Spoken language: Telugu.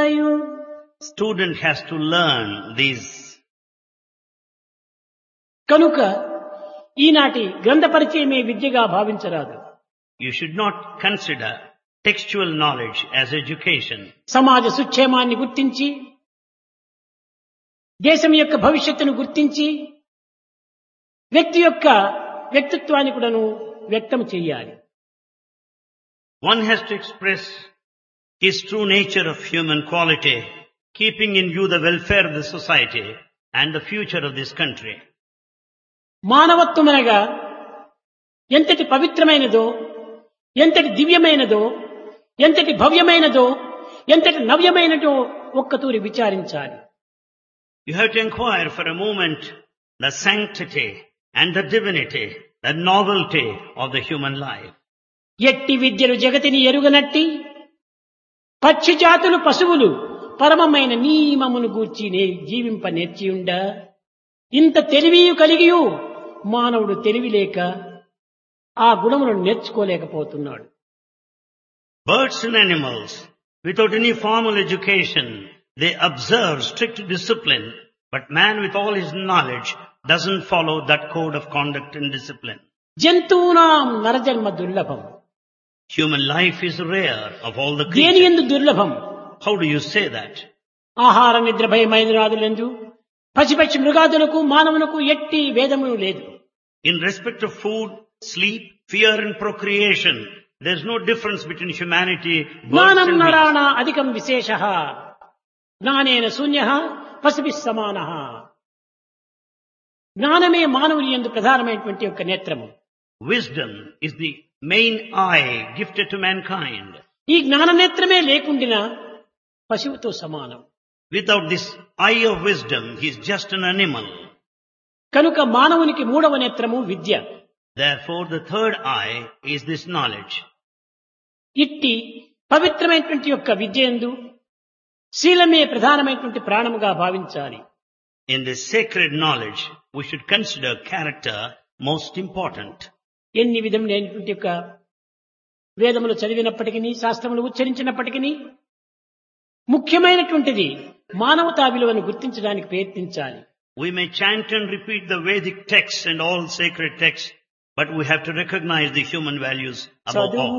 విద్యయు. Student has to learn these. కనుక ఈనాటి గ్రంథ పరిచయమే విద్యగా భావించరాదు. You should not consider textual knowledge as education. సమాజ సుక్షేమాన్ని గుర్తించి, దేశం యొక్క భవిష్యత్తును గుర్తించి, వ్యక్తి యొక్క వ్యక్తిత్వాన్ని కూడాను వ్యక్తం చేయాలి. One has to express his true nature of human quality, keeping in view the welfare of the society and the future of this country. మానవత్వం అనగా ఎంతటి పవిత్రమైనదో, ఎంతటి దివ్యమైనదో, ఎంతటి భవ్యమైనదో, ఎంతటి నవ్యమైనదో ఒక్కతూరి విచారించాలి. You have to inquire for a moment the sanctity and the divinity, the novelty of the human life. ఎట్టి విద్యలు జగతిని ఎరుగనట్టి పక్షి జాతులు పశువులు పరమమైన నియమమును గూర్చి జీవింప నేర్చియుండ, ఇంత తెలివియు కలిగియు మానవుడు తెలివి లేక ఆ గుణములను నేర్చుకోలేకపోతున్నాడు. Birds and animals, without any formal education, they observe strict discipline, but man with all his knowledge doesn't follow that code of conduct and discipline. జంతువునాం నరజన్మ దుర్లభం. Human life is rare of all the దేని creatures. యందు దుర్లభం? How do you say that? ఆహార నిద్ర భయమైనరాదులందు పశుపక్షి మృగాదులకు మానవునకు ఎట్టి భేదమును లేదు. In respect of food, sleep, fear and procreation, there's no difference between humanity, birds జ్ఞానం and beasts. నరాణ అధికం విశేషః జ్ఞానేన శూన్యః పశుభిః సమానః. జ్ఞానమే మానవుని యందు ప్రధానమైనటువంటి యొక్క నేత్రము. Wisdom is the main eye gifted to mankind. ఈ జ్ఞాన నేత్రమే లేకుండినా పశువుతో సమానం. Without this eye of wisdom, he is just an animal. కనుక మానవునికి మూడవ నేత్రము విద్య. Therefore, the third eye is this knowledge. ఇట్టి పవిత్రమైనటువంటి యొక్క విద్యందు శీలమే ప్రధానమైనటువంటి ప్రాణముగా భావించాలి. In this sacred knowledge, we should consider character most important. ఎన్ని విధములైనటువంటి యొక్క వేదములు చదివినప్పటికీ, శాస్త్రములు ఉచ్చరించినప్పటికీ ముఖ్యమైనటువంటిది మానవతా విలువను గుర్తించడానికి ప్రయత్నించాలి. We may chant and repeat the Vedic texts and all sacred texts, but we have to recognize the human values above all.